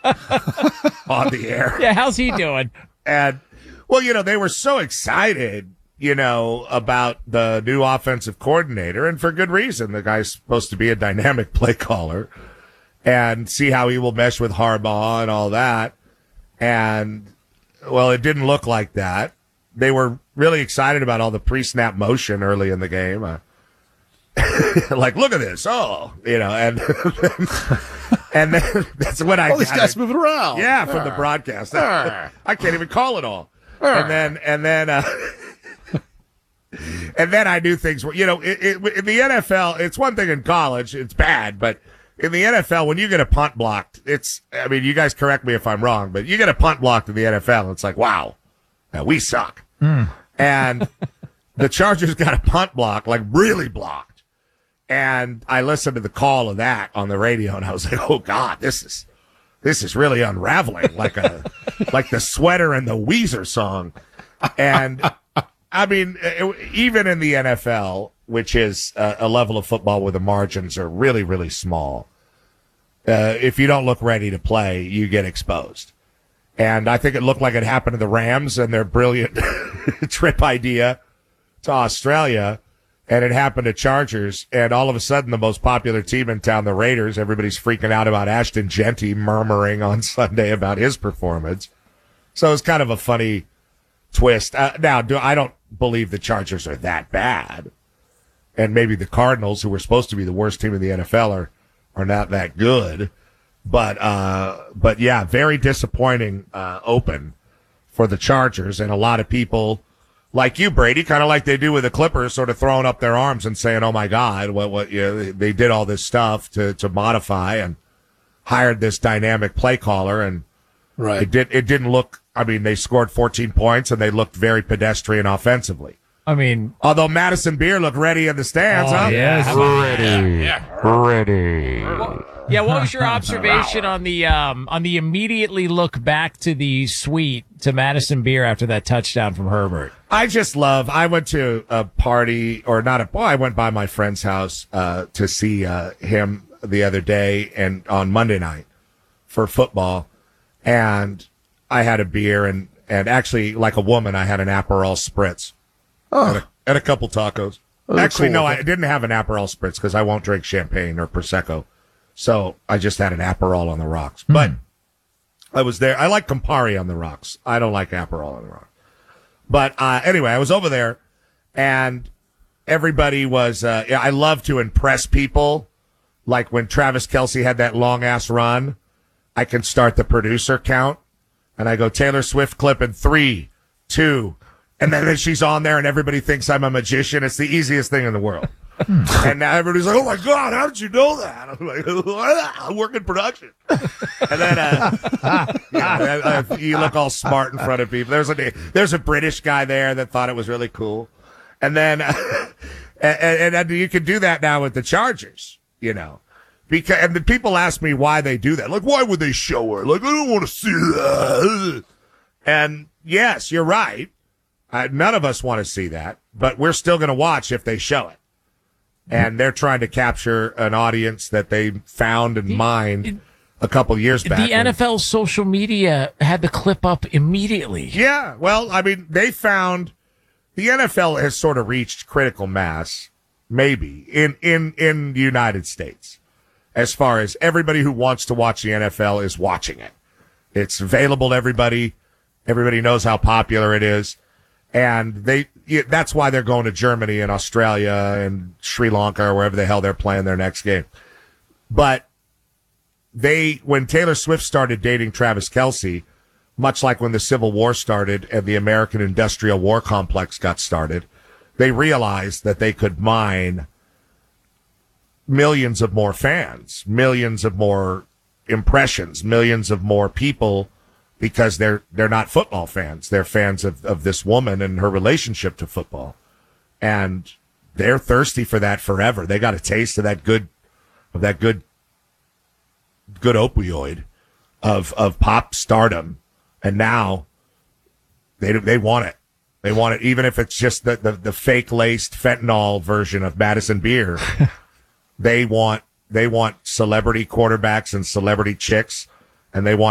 on the air. Yeah, how's he doing? And, well, they were so excited, about the new offensive coordinator, and for good reason. The guy's supposed to be a dynamic play caller, and see how he will mesh with Harbaugh and all that. And, well, it didn't look like that. They were really excited about all the pre-snap motion early in the game. Like, look at this. Oh, and and then that's what I got. These guys moving around. Yeah, from the broadcast. I can't even call it all. And then and then I knew things were, in the NFL, it's one thing in college, it's bad, but in the NFL, when you get a punt blocked, you guys correct me if I'm wrong, but you get a punt blocked in the NFL, it's like, wow, we suck. And the Chargers got a punt block, like really blocked. And I listened to the call of that on the radio, and I was like, oh God, this is really unraveling, like the sweater in the Weezer song. And even in the NFL, which is a level of football where the margins are really, really small, if you don't look ready to play, you get exposed. And I think it looked like it happened to the Rams and their brilliant trip idea to Australia. And it happened to Chargers. And all of a sudden, the most popular team in town, the Raiders, everybody's freaking out about Ashton Genty murmuring on Sunday about his performance. So it's kind of a funny twist. Now, I don't believe the Chargers are that bad. And maybe the Cardinals, who were supposed to be the worst team in the NFL, are not that good. But yeah, very disappointing open for the Chargers, and a lot of people like you, Brady, kind of like they do with the Clippers, sort of throwing up their arms and saying, "Oh my God, what they did all this stuff to modify and hired this dynamic play caller, and right. It didn't look. They scored 14 points and they looked very pedestrian offensively. Although Madison Beer looked ready in the stands, huh? Yes. Ready. Yeah, what was your observation on the immediately look back to the suite to Madison Beer after that touchdown from Herbert? I went to a party, I went by my friend's house to see him the other day and on Monday night for football, and I had a beer and actually, like a woman, I had an Aperol Spritz. Oh. And a couple tacos. Actually, cool. No, I didn't have an Aperol Spritz because I won't drink champagne or Prosecco. So I just had an Aperol on the rocks. But I was there. I like Campari on the rocks. I don't like Aperol on the rocks. But anyway, I was over there, and everybody was, I love to impress people. Like when Travis Kelce had that long-ass run, I can start the producer count, and I go, Taylor Swift clip in 3, 2, and then she's on there, and everybody thinks I'm a magician. It's the easiest thing in the world. And now everybody's like, oh my God, how did you know that? I'm like, I work in production. And then, you look all smart in front of people. There's a British guy there that thought it was really cool. And then, and you can do that now with the Chargers, because, and the people ask me why they do that. Like, why would they show her? Like, I don't want to see that. And yes, you're right. None of us want to see that, but we're still going to watch if they show it. And they're trying to capture an audience that they found and mined a couple years back. The NFL social media had the clip up immediately. Yeah, well, they found the NFL has sort of reached critical mass, maybe, in the United States, as far as everybody who wants to watch the NFL is watching it. It's available to everybody. Everybody knows how popular it is. And that's why they're going to Germany and Australia and Sri Lanka or wherever the hell they're playing their next game. But when Taylor Swift started dating Travis Kelce, much like when the Civil War started and the American Industrial War Complex got started, they realized that they could mine millions of more fans, millions of more impressions, millions of more people, because they're not football fans. They're fans of this woman and her relationship to football. And they're thirsty for that forever. They got a taste of that good opioid of pop stardom. And now they want it. They want it, even if it's just the fake laced fentanyl version of Madison Beer. They want celebrity quarterbacks and celebrity chicks, and they want